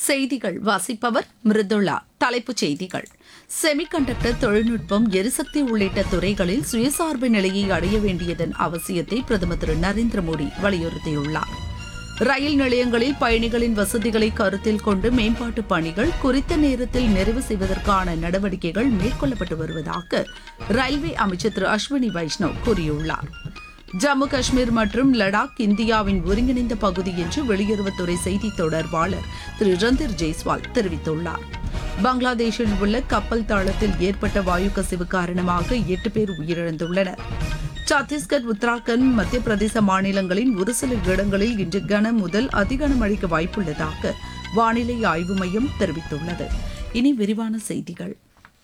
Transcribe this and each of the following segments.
செய்திகள் வாசிப்பவர் மிருதுளா. தலைப்புச் செய்திகள்: செமிகண்டக்டர் தொழில்நுட்பம், எரிசக்தி உள்ளிட்ட துறைகளில் சுயசார்பு நிலையை அடைய வேண்டியதன் அவசியத்தை பிரதமர் திரு நரேந்திர மோடி வலியுறுத்தியுள்ளார். ரயில் நிலையங்களில் பயணிகளின் வசதிகளை கருத்தில் கொண்டு மேம்பாட்டு பணிகள் குறித்த நேரத்தில் நிறைவு செய்வதற்கான நடவடிக்கைகள் மேற்கொள்ளப்பட்டு வருவதாக ரயில்வே அமைச்சர் திரு அஸ்வினி வைஷ்ணவ் கூறியுள்ளார். ஜம்மு காஷ்மீர் மற்றும் லடாக் இந்தியாவின் ஒருங்கிணைந்த பகுதி என்று வெளியுறவுத்துறை செய்தி தொடர்பாளர் திரு ரந்தீர் ஜெய்ஸ்வால் தெரிவித்துள்ளார். பங்களாதேஷில் உள்ள கப்பல் தளத்தில் ஏற்பட்ட வாயு கசிவு காரணமாக 8 பேர் உயிரிழந்துள்ளனர். சத்தீஸ்கர், உத்தராகண்ட், மத்திய பிரதேச மாநிலங்களின் ஒரு சில இடங்களில் இன்று கன முதல் அதிகனமழைக்கு வாய்ப்புள்ளதாக வானிலை ஆய்வு மையம் தெரிவித்துள்ளது. இனி விரிவான செய்திகள்.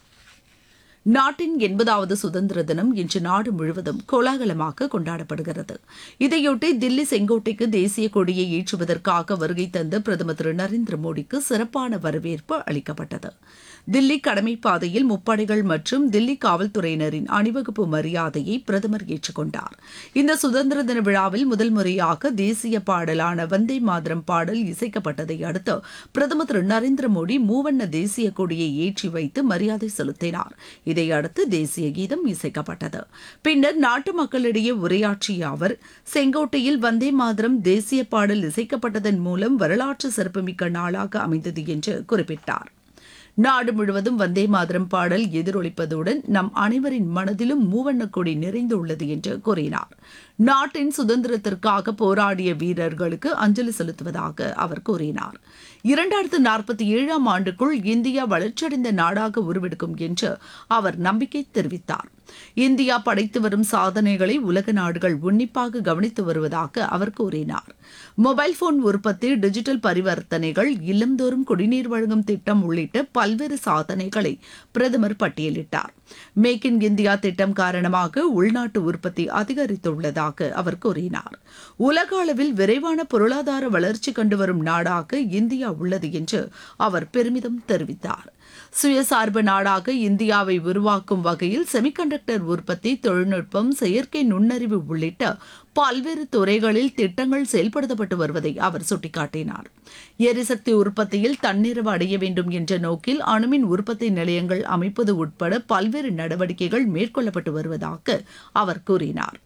நாட்டின் 80வது சுதந்திர தினம் இன்று நாடு முழுவதும் கோலாகலமாக கொண்டாடப்படுகிறது. இதையொட்டி தில்லி செங்கோட்டைக்கு தேசிய கொடியை ஏற்றுவதற்காக வருகை தந்த பிரதமர் திரு நரேந்திர மோடிக்கு சிறப்பான வரவேற்பு அளிக்கப்பட்டது. தில்லி கடமைப்பாதையில் முப்படைகள் மற்றும் தில்லி காவல்துறையினரின் அணிவகுப்பு மரியாதையை பிரதமர் ஏற்றுக்கொண்டார். இந்த சுதந்திர தின விழாவில் முதல் முறையாக தேசிய பாடலான வந்தே மாதரம் பாடல் இசைக்கப்பட்டதை அடுத்து பிரதமர் திரு நரேந்திர மோடி மூவண்ண தேசிய கொடியை ஏற்றி வைத்து மரியாதை செலுத்தினார். இதையடுத்து தேசிய கீதம் இசைக்கப்பட்டது. பின்னர் நாட்டு மக்களிடையே உரையாற்றிய அவர், செங்கோட்டையில் வந்தே மாதரம் தேசிய பாடல் இசைக்கப்பட்டதன் மூலம் வரலாற்று சிறப்புமிக்க நாளாக அமைந்தது என்று குறிப்பிட்டார். நாடு முழுவதும் வந்தே மாதரம் பாடல் எதிரொலிப்பதுடன் நம் அனைவரின் மனதிலும் மூவண்ணக் கொடி நிறைந்துள்ளது என்று கூறினார். நாட்டின் சுதந்திரத்திற்காக போராடிய வீரர்களுக்கு அஞ்சலி செலுத்துவதாக அவர் கூறினார். 2047ஆம் ஆண்டுக்குள் இந்தியா வளர்ச்சியடைந்த நாடாக உருவெடுக்கும் என்று அவர் நம்பிக்கை தெரிவித்தார். இந்தியா படைத்து வரும் சாதனைகளை உலக நாடுகள் உன்னிப்பாக கவனித்து வருவதாக அவர் கூறினார். மொபைல் போன் உற்பத்தி, டிஜிட்டல் பரிவர்த்தனைகள், இல்லந்தோறும் குடிநீர் வழங்கும் திட்டம் உள்ளிட்ட பல்வேறு சாதனைகளை பிரதமர் பட்டியலிட்டார். மேக் இன் இந்தியா திட்டம் காரணமாக உள்நாட்டு உற்பத்தி அதிகரித்துள்ளதாக அவர் கூறினார். உலக அளவில் விரைவான பொருளாதார வளர்ச்சி கண்டு வரும் நாடாக இந்தியா உள்ளது என்று அவர் பெருமிதம் தெரிவித்தார். சுயசார்பு நாடாக இந்தியாவை உருவாக்கும் வகையில் செமிகண்டக்டர் உற்பத்தி, தொழில்நுட்பம், செயற்கை நுண்ணறிவு உள்ளிட்ட பல்வேறு துறைகளில் திட்டங்கள் செயல்படுத்தப்பட்டு வருவதை அவர் சுட்டிக்காட்டினார். எரிசக்தி உற்பத்தியில் தன்னிறைவு அடைய வேண்டும் என்ற நோக்கில் அணுமின் உற்பத்தி நிலையங்கள் அமைப்பது உட்பட பல்வேறு நடவடிக்கைகள் மேற்கொள்ளப்பட்டு வருவதாக அவர் கூறினார்.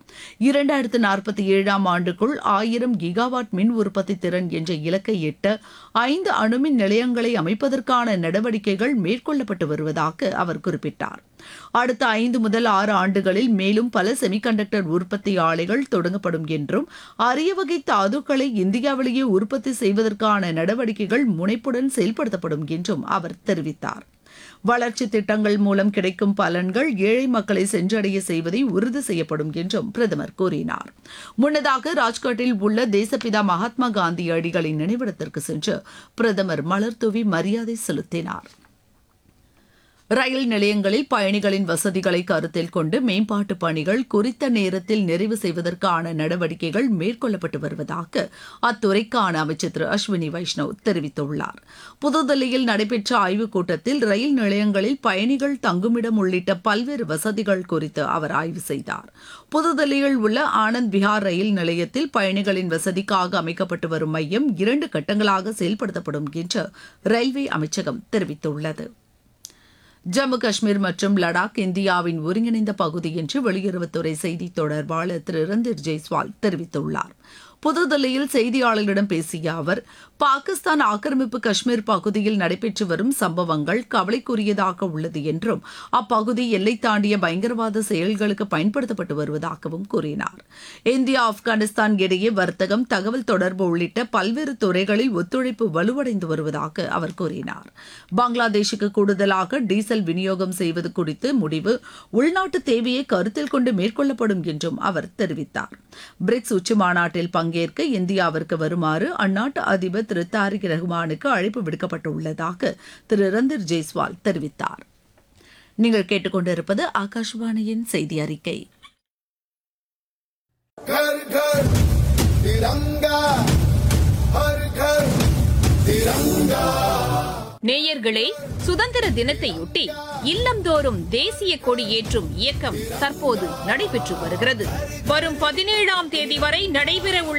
2047ஆம் ஆண்டுக்குள் 1000 கிகாவாட் மின் உற்பத்தி திறன் என்ற இலக்கை எட்ட 5 அணுமின் நிலையங்களை அமைப்பதற்கான நடவடிக்கைகள் மேற்கொள்ளப்பட்டு வருவதாக அவர் குறிப்பிட்டார். அடுத்த 5 முதல் 6 ஆண்டுகளில் மேலும் பல செமிகண்டக்டர் உற்பத்தி ஆலைகள் தொடங்கப்படும் என்றும், அரிய வகை தாதுக்களை இந்தியாவிலேயே உற்பத்தி செய்வதற்கான நடவடிக்கைகள் முனைப்புடன் செயல்படுத்தப்படும் என்றும் அவர் தெரிவித்தார். வளர்ச்சி திட்டங்கள் மூலம் கிடைக்கும் பலன்கள் ஏழை மக்களை சென்றடைய செய்வதை உறுதி செய்யப்படும் என்றும் பிரதமர் கூறினார். முன்னதாக ராஜ்காட்டில் உள்ள தேசப்பிதா மகாத்மா காந்தி அடிகளின் நினைவிடத்திற்கு சென்று பிரதமர் மலர்தூவி மரியாதை செலுத்தினார். ரயில் நிலையங்களில் பயணிகளின் வசதிகளை கருத்தில் கொண்டு மேம்பாட்டு பணிகள் குறித்த நேரத்தில் நிறைவு செய்வதற்கான நடவடிக்கைகள் மேற்கொள்ளப்பட்டு வருவதாக அத்துறைக்கான அமைச்சர் திரு அஸ்வினி வைஷ்ணவ் தெரிவித்துள்ளார். புதுதில்லியில் நடைபெற்ற ஆய்வுக் கூட்டத்தில் ரயில் நிலையங்களில் பயணிகள் தங்குமிடம் உள்ளிட்ட பல்வேறு வசதிகள் குறித்து அவர் ஆய்வு செய்தார். புதுதில்லியில் உள்ள ஆனந்த் விஹார் ரயில் நிலையத்தில் பயணிகளின் வசதிக்காக அமைக்கப்பட்டு வரும் மையம் 2 கட்டங்களாக செயல்படுத்தப்படும் என்று ரயில்வே அமைச்சகம் தெரிவித்துள்ளது. ஜம்மு காஷ்மீர் மற்றும் லடாக் இந்தியாவின் ஒருங்கிணைந்த பகுதி என்று வெளியுறவுத்துறை செய்தி தொடர்பாளர் திரு ரந்தீர் ஜெய்ஸ்வால் தெரிவித்துள்ளார். புதுதில்லியில் செய்தியாளர்களிடம் பேசிய அவர், பாகிஸ்தான் ஆக்கிரமிப்பு காஷ்மீர் பகுதியில் நடைபெற்று வரும் சம்பவங்கள் கவலைக்குரியதாக உள்ளது என்றும், அப்பகுதி எல்லை தாண்டிய பயங்கரவாத செயல்களுக்கு பயன்படுத்தப்பட்டு வருவதாகவும் கூறினார். இந்தியா, ஆப்கானிஸ்தான் இடையே வர்த்தகம், தகவல் தொடர்பு உள்ளிட்ட பல்வேறு துறைகளில் ஒத்துழைப்பு வலுவடைந்து வருவதாக அவர் கூறினார். பங்களாதேஷுக்கு கூடுதலாக டீசல் விநியோகம் செய்வது குறித்து முடிவு உள்நாட்டு தேவையை கருத்தில் கொண்டு மேற்கொள்ளப்படும் என்றும் அவர் தெரிவித்தார். பிரிக்ஸ் உச்சி மாநாட்டில் பங்கேற்க இந்தியாவிற்கு வருமாறு அந்நாட்டு அதிபர் திரு தாரிக் ரஹ்மானுக்கு அழைப்பு விடுக்கப்பட்டுள்ளதாக திரு ரந்தீர் ஜெய்ஸ்வால் தெரிவித்தார். நீங்கள் கேட்டுக்கொண்டிருப்பது ஆகாஷவாணியின் செய்தி அறிக்கை. घर घर तिरंगा, हर घर तिरंगा. நேயர்களே, சுதந்திர தினத்தையொட்டி இல்லந்தோறும் தேசிய கொடி ஏற்றும் இயக்கம் தற்போது நடைபெற்று வருகிறது. வரும் 17ஆம் தேதி வரை நடைபெறவுள்ள